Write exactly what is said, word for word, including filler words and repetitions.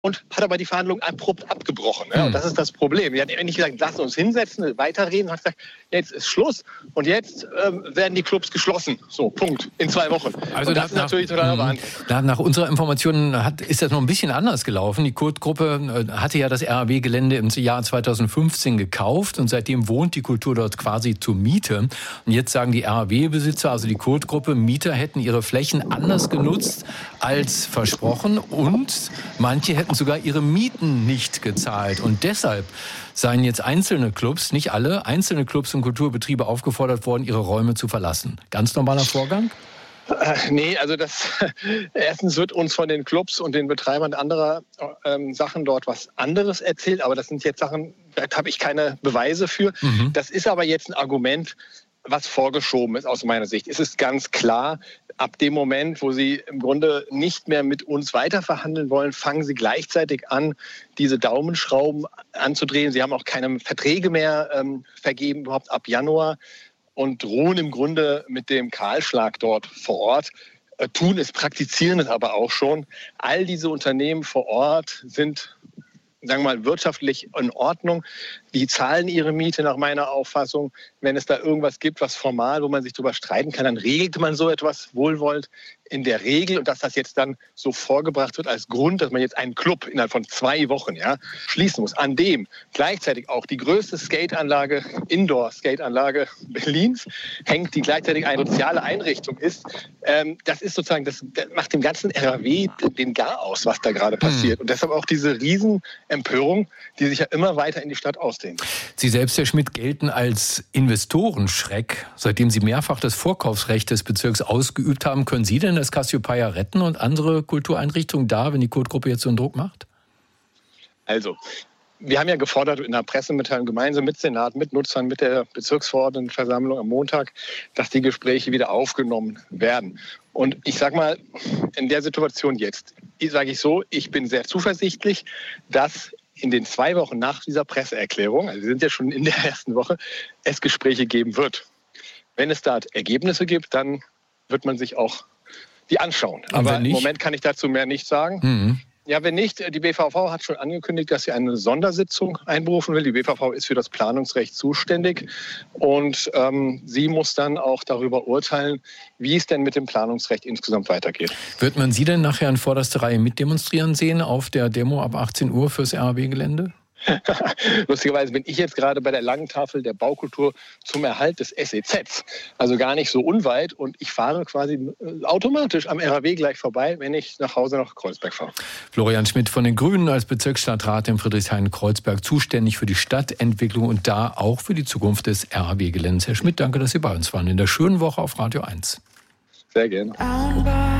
und hat aber die Verhandlungen abrupt abgebrochen. Ne? Und das ist das Problem. Die hat nicht gesagt, lass uns hinsetzen, weiterreden, hat gesagt, jetzt ist Schluss und jetzt ähm, werden die Clubs geschlossen. So, Punkt. In zwei Wochen. Also und das nach, ist natürlich total nach, nach, nach unserer Information hat, ist das noch ein bisschen anders gelaufen. Die Kurt-Gruppe hatte ja das R A W-Gelände im Jahr zweitausendfünfzehn gekauft und seitdem wohnt die Kultur dort quasi zur Miete. Und jetzt sagen die R A W-Besitzer, also die Kurt-Gruppe, Mieter hätten ihre Flächen anders genutzt als versprochen und manche hätten sogar ihre Mieten nicht gezahlt. Und deshalb seien jetzt einzelne Clubs, nicht alle, einzelne Clubs und Kulturbetriebe aufgefordert worden, ihre Räume zu verlassen. Ganz normaler Vorgang? Äh, nee, also das erstens wird uns von den Clubs und den Betreibern anderer ähm, Sachen dort was anderes erzählt, aber das sind jetzt Sachen, da habe ich keine Beweise für. Mhm. Das ist aber jetzt ein Argument, was vorgeschoben ist aus meiner Sicht. Es ist ganz klar, ab dem Moment, wo Sie im Grunde nicht mehr mit uns weiterverhandeln wollen, fangen Sie gleichzeitig an, diese Daumenschrauben anzudrehen. Sie haben auch keine Verträge mehr ähm, vergeben, überhaupt ab Januar, und drohen im Grunde mit dem Kahlschlag dort vor Ort. Äh, tun es, praktizieren es aber auch schon. All diese Unternehmen vor Ort sind, sagen wir mal, wirtschaftlich in Ordnung. Die zahlen ihre Miete nach meiner Auffassung. Wenn es da irgendwas gibt, was formal, wo man sich drüber streiten kann, dann regelt man so etwas wohlwollend in der Regel. Und dass das jetzt dann so vorgebracht wird als Grund, dass man jetzt einen Club innerhalb von zwei Wochen ja, schließen muss, an dem gleichzeitig auch die größte Skateanlage, Indoor-Skateanlage Berlins hängt, die gleichzeitig eine soziale Einrichtung ist. Ähm, das ist sozusagen, das, das macht dem ganzen R A W den Gar aus, was da gerade passiert. Und deshalb auch diese Riesenempörung, die sich ja immer weiter in die Stadt ausdehnt. Sie selbst, Herr Schmidt, gelten als Investorenschreck. Seitdem Sie mehrfach das Vorkaufsrecht des Bezirks ausgeübt haben, können Sie denn das Cassiopeia retten und andere Kultureinrichtungen da, wenn die Kurt-Gruppe jetzt so einen Druck macht? Also, wir haben ja gefordert in der Pressemitteilung gemeinsam mit Senat, mit Nutzern, mit der Bezirksverordnetenversammlung am Montag, dass die Gespräche wieder aufgenommen werden. Und ich sage mal, in der Situation jetzt, sage ich so, ich bin sehr zuversichtlich, dass in den zwei Wochen nach dieser Presseerklärung, also wir sind ja schon in der ersten Woche, es Gespräche geben wird. Wenn es da Ergebnisse gibt, dann wird man sich auch die anschauen. Aber im Moment kann ich dazu mehr nicht sagen. Mhm. Ja, wenn nicht, die B V V hat schon angekündigt, dass sie eine Sondersitzung einberufen will. Die B V V ist für das Planungsrecht zuständig und ähm, sie muss dann auch darüber urteilen, wie es denn mit dem Planungsrecht insgesamt weitergeht. Wird man Sie denn nachher in vorderster Reihe mitdemonstrieren sehen auf der Demo ab achtzehn Uhr fürs R A W-Gelände? Lustigerweise bin ich jetzt gerade bei der langen Tafel der Baukultur zum Erhalt des S E Zs. Also gar nicht so unweit. Und ich fahre quasi automatisch am R A W gleich vorbei, wenn ich nach Hause nach Kreuzberg fahre. Florian Schmidt von den Grünen als Bezirksstadtrat in Friedrichshain-Kreuzberg zuständig für die Stadtentwicklung und da auch für die Zukunft des R A W-Geländes. Herr Schmidt, danke, dass Sie bei uns waren in der schönen Woche auf Radio eins. Sehr gerne.